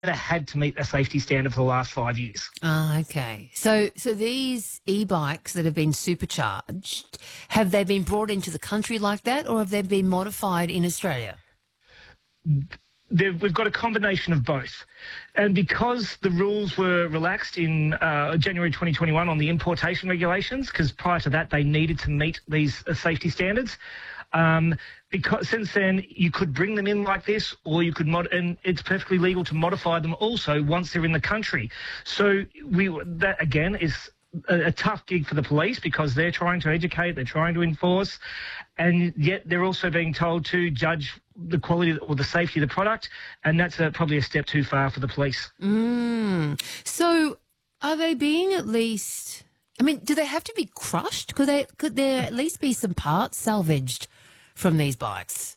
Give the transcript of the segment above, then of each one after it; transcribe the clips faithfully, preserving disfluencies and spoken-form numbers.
had to meet a safety standard for the last five years. Ah, okay. So, so these e-bikes that have been supercharged, have they been brought into the country like that, or have they been modified in Australia? They've, we've got a combination of both. And because the rules were relaxed in uh, January twenty twenty-one on the importation regulations, because prior to that they needed to meet these uh, safety standards, um, because since then you could bring them in like this, or you could mod, and it's perfectly legal to modify them also once they're in the country. So we that again is a, a tough gig for the police, because they're trying to educate, they're trying to enforce, and yet they're also being told to judge the quality or the safety of the product, and that's a, probably a step too far for the police. Mm. So are they being at least, I mean, do they have to be crushed? Could they, could there at least be some parts salvaged from these bikes?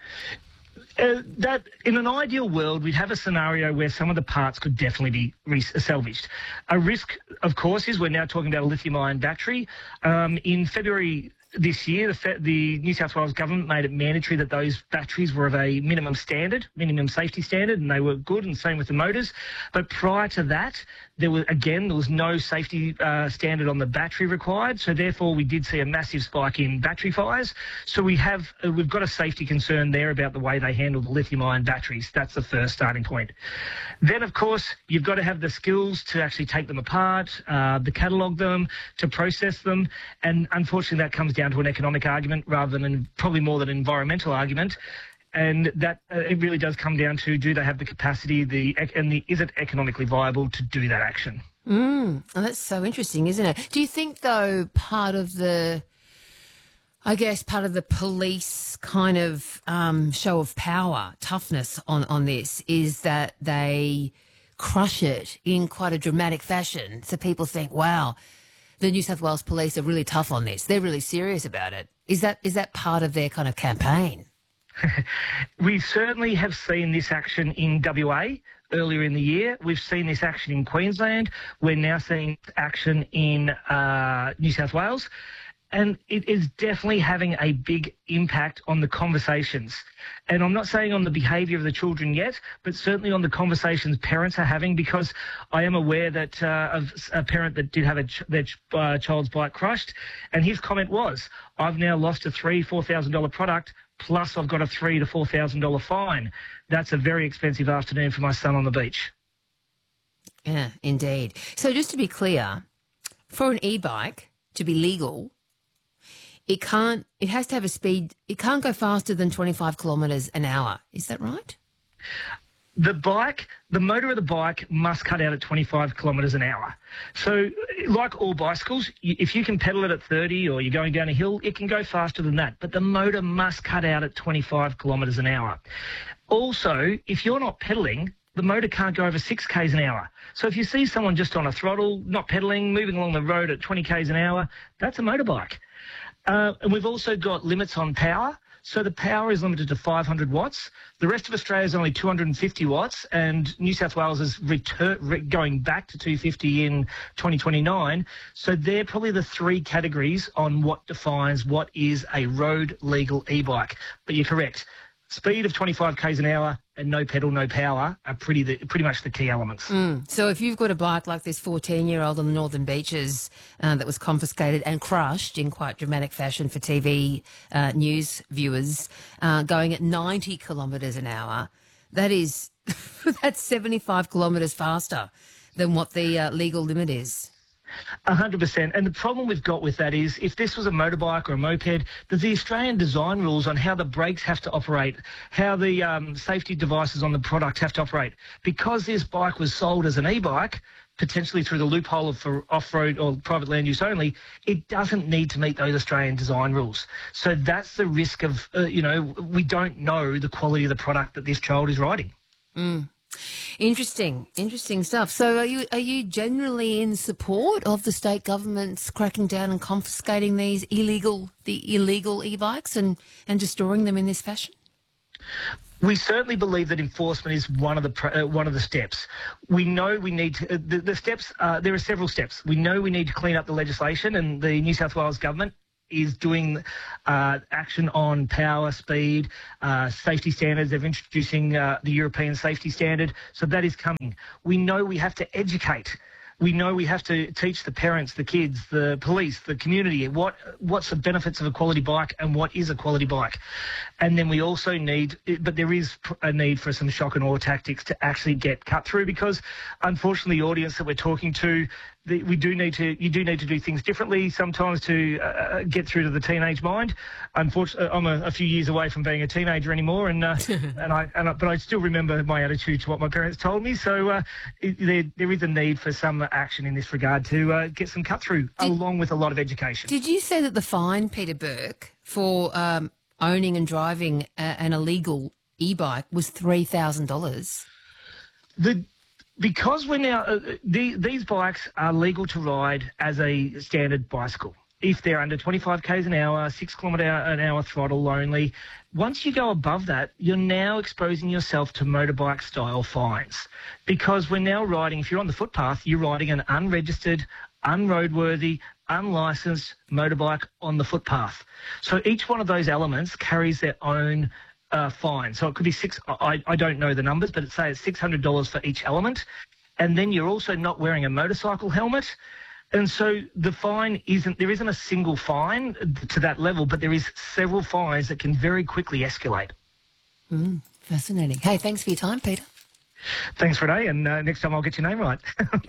Uh, that in an ideal world, we'd have a scenario where some of the parts could definitely be re- salvaged. A risk, of course, is we're now talking about a lithium-ion battery. Um, in February this year, the, Fe- the New South Wales government made it mandatory that those batteries were of a minimum standard, minimum safety standard, and they were good, and same with the motors. But prior to that, there was, again, there was no safety uh, standard on the battery required, so therefore we did see a massive spike in battery fires. So we have, uh, we've got a safety concern there about the way they handle the lithium-ion batteries. That's the first starting point. Then, of course, you've got to have the skills to actually take them apart, uh, to catalogue them, to process them, and unfortunately that comes down to an economic argument rather than probably more than an environmental argument. And that uh, it really does come down to, do they have the capacity, the and the, is it economically viable to do that action? Mm. Oh, that's so interesting, isn't it? Do you think, though, part of the, I guess, part of the police kind of um, show of power, toughness on, on this is that they crush it in quite a dramatic fashion, so people think, wow, the New South Wales Police are really tough on this. They're really serious about it. Is that is that part of their kind of campaign? We certainly have seen this action in W A earlier in the year. We've seen this action in Queensland. We're now seeing action in uh, New South Wales. And it is definitely having a big impact on the conversations. And I'm not saying on the behaviour of the children yet, but certainly on the conversations parents are having, because I am aware that uh, of a parent that did have a ch- their ch- uh, child's bike crushed, and his comment was, I've now lost a three, four thousand dollar product, plus I've got a three to four thousand dollar fine. That's a very expensive afternoon for my son on the beach. Yeah, indeed. So just to be clear, for an e-bike to be legal, It can't, it has to have a speed, it can't go faster than twenty-five kilometres an hour. Is that right? The bike, the motor of the bike must cut out at twenty-five kilometres an hour. So like all bicycles, if you can pedal it at thirty or you're going down a hill, it can go faster than that. But the motor must cut out at twenty-five kilometres an hour. Also, if you're not pedalling, the motor can't go over six k's an hour. So if you see someone just on a throttle, not pedalling, moving along the road at twenty k's an hour, that's a motorbike. Uh, and we've also got limits on power. So the power is limited to five hundred watts. The rest of Australia is only two hundred fifty watts, and New South Wales is retur- re- going back to two hundred fifty in twenty twenty-nine. So they're probably the three categories on what defines what is a road legal e-bike. But you're correct. Speed of twenty-five k's an hour and no pedal, no power are pretty the, pretty much the key elements. Mm. So if you've got a bike like this fourteen-year-old on the Northern Beaches uh, that was confiscated and crushed in quite dramatic fashion for T V uh, news viewers, uh, going at ninety kilometres an hour, that is that's seventy-five kilometres faster than what the uh, legal limit is. one hundred percent. And the problem we've got with that is, if this was a motorbike or a moped, there's the Australian design rules on how the brakes have to operate, how the um, safety devices on the product have to operate. Because this bike was sold as an e-bike, potentially through the loophole of for off-road or private land use only, it doesn't need to meet those Australian design rules. So that's the risk of, uh, you know, we don't know the quality of the product that this child is riding. Mm. Interesting, interesting stuff. So are you are you generally in support of the state governments cracking down and confiscating these illegal the illegal e-bikes and, and destroying them in this fashion? We certainly believe that enforcement is one of the uh, one of the steps. We know we need to, uh, the, the steps. Uh, there are several steps. We know we need to clean up the legislation, and the New South Wales government is doing uh, action on power, speed, uh, safety standards. They're introducing uh, the European safety standard. So that is coming. We know we have to educate. We know we have to teach the parents, the kids, the police, the community, what what's the benefits of a quality bike and what is a quality bike. And then we also need, but there is a need for some shock and awe tactics to actually get cut through, because unfortunately the audience that we're talking to, the, we do need to, you do need to do things differently sometimes to uh, get through to the teenage mind. Unfortunately, I'm a, a few years away from being a teenager anymore, and uh, and I, and I, but I still remember my attitude to what my parents told me. So uh, it, there, there is a need for some action in this regard to uh, get some cut through, did, along with a lot of education. Did you say that the fine, Peter Burke, for um, owning and driving a, an illegal e-bike was three thousand dollars? The Because we're now, uh, the, these bikes are legal to ride as a standard bicycle. If they're under twenty-five kays an hour, six kilometre an hour throttle only, once you go above that, you're now exposing yourself to motorbike style fines. Because we're now riding, if you're on the footpath, you're riding an unregistered, unroadworthy, unlicensed motorbike on the footpath. So each one of those elements carries their own Uh, fine. So it could be six, I, I don't know the numbers, but it say it's six hundred dollars for each element. And then you're also not wearing a motorcycle helmet. And so the fine isn't, there isn't a single fine to that level, but there is several fines that can very quickly escalate. Mm, fascinating. Hey, thanks for your time, Peter. Thanks, Renee, and uh, next time I'll get your name right.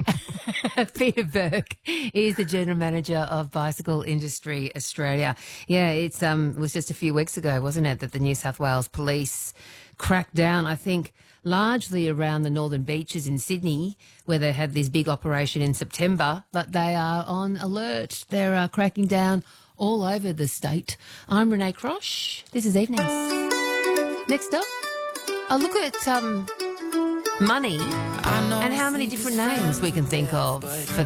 Peter Burke is the General Manager of Bicycle Industry Australia. Yeah, it's um, it was just a few weeks ago, wasn't it, that the New South Wales Police cracked down, I think, largely around the Northern Beaches in Sydney, where they had this big operation in September, but they are on alert. They're uh, cracking down all over the state. I'm Renee Crosh. This is Evenings. Next up, I'll look at um, money and how many different names we can think of for